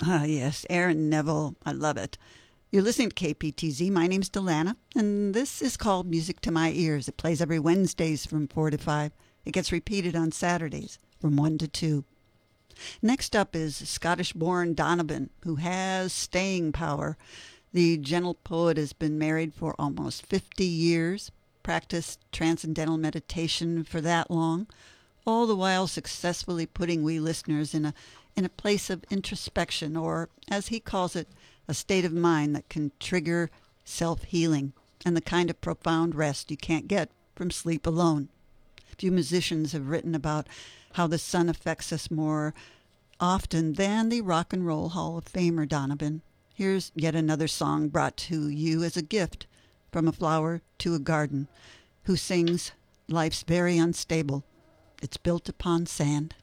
Ah, yes, Aaron Neville. I love it. You're listening to KPTZ. My name's Delana, and this is called Music to My Ears. It plays every Wednesdays from 4 to 5. It gets repeated on Saturdays from 1 to 2. Next up is Scottish-born Donovan, who has staying power. The gentle poet has been married for almost 50 years, practiced transcendental meditation for that long, all the while successfully putting we listeners in a place of introspection, or, as he calls it, a state of mind that can trigger self-healing and the kind of profound rest you can't get from sleep alone. Few musicians have written about how the sun affects us more often than the Rock and Roll Hall of Famer Donovan. Here's yet another song brought to you as a gift from a flower to a garden, who sings, "Life's very unstable. It's built upon sand."